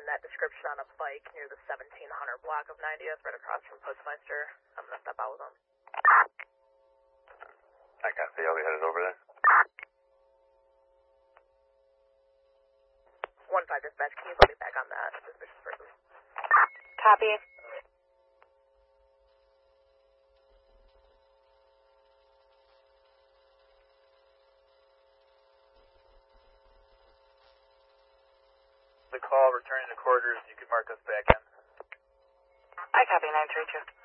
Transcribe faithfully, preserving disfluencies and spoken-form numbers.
that description on a bike near the seventeen hundred block of ninetieth, right across from Postmeister. I'm gonna step out with him. I copy. I'll be headed over there. one five dispatch, can you put me back on that suspicious person? Copy. The call returning to quarters, you can mark us back in. I copy nine three two.